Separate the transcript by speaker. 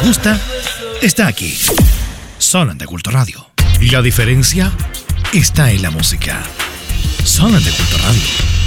Speaker 1: gusta está aquí. Zona de Culto Radio. La diferencia está en la música. Zona de Culto Radio.